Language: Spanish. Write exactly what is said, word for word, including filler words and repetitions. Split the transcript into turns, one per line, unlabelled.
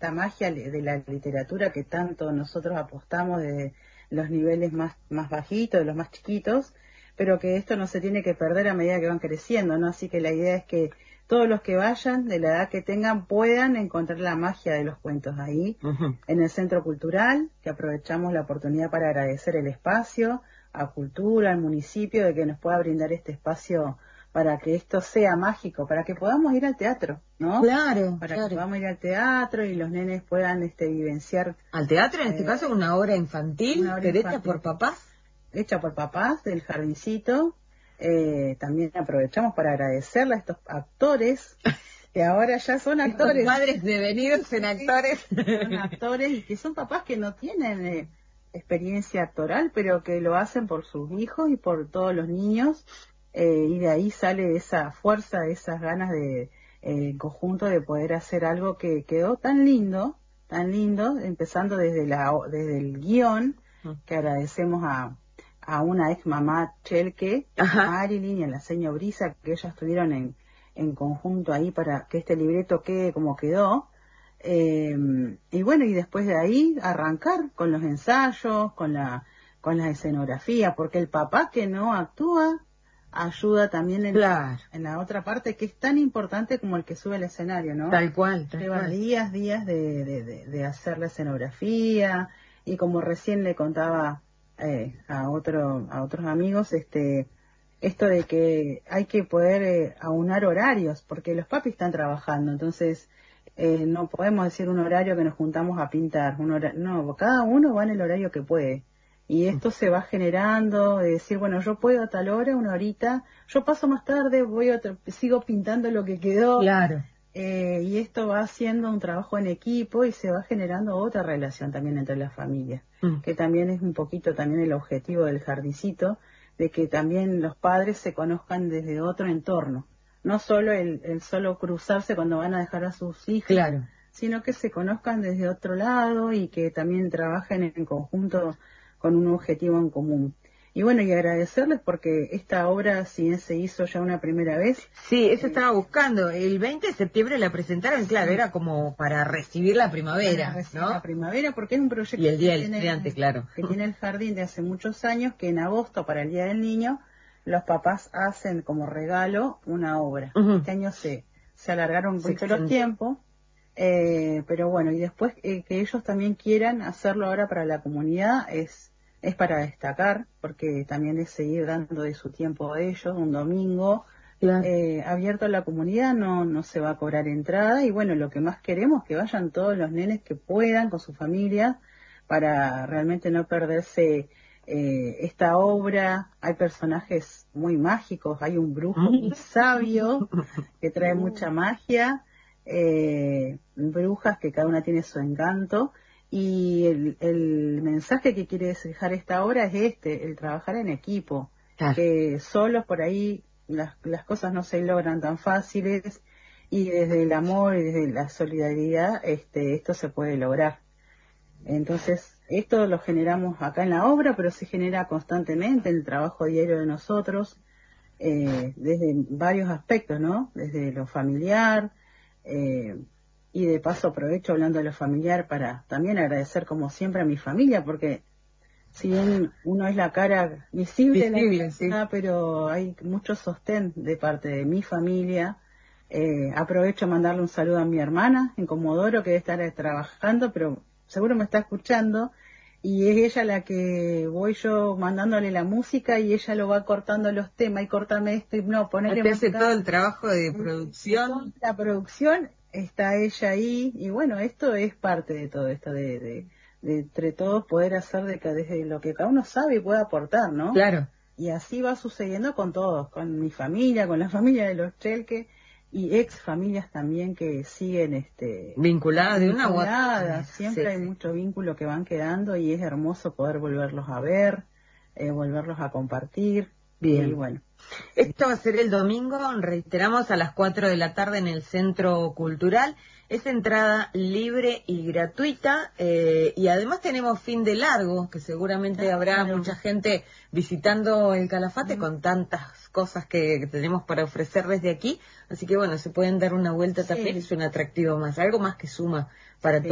esta magia de la literatura que tanto nosotros apostamos desde los niveles más, más bajitos, de los más chiquitos, pero que esto no se tiene que perder a medida que van creciendo, ¿no? Así que la idea es que todos los que vayan, de la edad que tengan, puedan encontrar la magia de los cuentos ahí, uh-huh. en el Centro Cultural, que aprovechamos la oportunidad para agradecer el espacio, a Cultura, al municipio, de que nos pueda brindar este espacio para que esto sea mágico, para que podamos ir al teatro, ¿no?
Claro,
Para
claro.
que podamos ir al teatro y los nenes puedan este vivenciar.
Al teatro, en este eh, caso, una obra infantil, una obra pero infantil, hecha por papás.
Hecha por papás del jardincito. Eh, también aprovechamos para agradecerle a estos actores, que ahora ya son actores.
Estos padres devenidos en actores.
Son actores y que son papás que no tienen eh, experiencia actoral, pero que lo hacen por sus hijos y por todos los niños. Eh, y de ahí sale esa fuerza, esas ganas de eh, en conjunto de poder hacer algo que quedó tan lindo, tan lindo, empezando desde la desde el guión, que agradecemos a, a una ex mamá Chelke, a Marilyn y a la señora Brisa, que ellas estuvieron en, en conjunto ahí para que este libreto quede como quedó. Eh, y bueno, y después de ahí arrancar con los ensayos, con la con la escenografía, porque el papá que no actúa ayuda también en,
claro.
en la otra parte, que es tan importante como el que sube al escenario, ¿no?
Tal cual, tal
Lleva
cual.
días, días de, de, de, de hacer la escenografía, y como recién le contaba eh, a otro a otros amigos, este esto de que hay que poder eh, aunar horarios, porque los papis están trabajando, entonces eh, no podemos decir un horario que nos juntamos a pintar, un hora, no, cada uno va en el horario que puede. Y esto se va generando, de decir, bueno, yo puedo a tal hora, una horita, yo paso más tarde, voy a otro, sigo pintando lo que quedó.
Claro.
Eh, y esto va haciendo un trabajo en equipo y se va generando otra relación también entre las familias, mm. que también es un poquito también el objetivo del jardincito, de que también los padres se conozcan desde otro entorno. No solo el, el solo cruzarse cuando van a dejar a sus hijos,
claro.
sino que se conozcan desde otro lado y que también trabajen en conjunto con un objetivo en común. Y bueno, y agradecerles porque esta obra, si bien se hizo ya una primera vez...
Sí, eso eh, estaba buscando. El veinte de septiembre la presentaron, claro, sí. Era como para recibir la primavera,
para recibir
¿no?
la primavera, porque es un proyecto
y el día
que,
del
tiene,
estudiante, claro.
que tiene el jardín de hace muchos años, que en agosto, para el Día del Niño, los papás hacen como regalo una obra. Uh-huh. Este año se, se alargaron mucho los tiempos, eh, pero bueno, y después eh, que ellos también quieran hacerlo ahora para la comunidad es... es para destacar, porque también es seguir dando de su tiempo a ellos, un domingo, claro. eh, abierto a la comunidad, no no se va a cobrar entrada, y bueno, lo que más queremos es que vayan todos los nenes que puedan con su familia, para realmente no perderse eh, esta obra. Hay personajes muy mágicos, hay un brujo muy sabio, que trae mucha magia, eh, brujas que cada una tiene su encanto, y el, el mensaje que quiere dejar esta obra es este, el trabajar en equipo, claro. que solos por ahí las, las cosas no se logran tan fáciles, y desde el amor y desde la solidaridad este, esto se puede lograr. Entonces, esto lo generamos acá en la obra, pero se genera constantemente en el trabajo diario de nosotros, eh, desde varios aspectos, ¿no? Desde lo familiar, eh, y de paso aprovecho hablando de lo familiar para también agradecer como siempre a mi familia, porque si bien uno es la cara visible,
visible
la
sí.
pero hay mucho sostén de parte de mi familia. Eh, aprovecho a mandarle un saludo a mi hermana en Comodoro, que debe estar trabajando, pero seguro me está escuchando, y es ella la que voy yo mandándole la música y ella lo va cortando los temas, y cortame esto y no, ponele
música. Hace todo el trabajo de producción.
La producción está ella ahí, y bueno, esto es parte de todo esto, de, de, de entre todos poder hacer de que desde lo que cada uno sabe y puede aportar, ¿no?
Claro.
Y así va sucediendo con todos, con mi familia, con la familia de los Chelke, y ex familias también que siguen este
vinculadas de una u otra.
Siempre sí, hay sí. mucho vínculo que van quedando, y es hermoso poder volverlos a ver, eh, volverlos a compartir.
Bien.
Y bueno.
Esto va a ser el domingo, reiteramos, a las cuatro de la tarde en el Centro Cultural. Es entrada libre y gratuita, eh, y además tenemos fin de largo, que seguramente claro. habrá mucha gente visitando el Calafate mm. con tantas cosas que, que tenemos para ofrecer desde aquí. Así que bueno, se pueden dar una vuelta sí. también, es un atractivo más, algo más que suma para sí. todos.